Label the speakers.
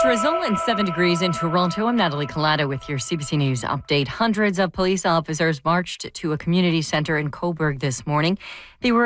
Speaker 1: drizzle and 7 degrees in Toronto. I'm Natalie Collada with your CBC News update. Hundreds of police officers marched to a community centre in Cobourg this morning. They were